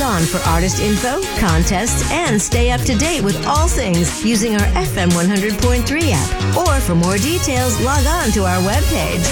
on for artist info, contests, and stay up to date with all things using our FM 100.3 app. Or for more details, log on to our webpage.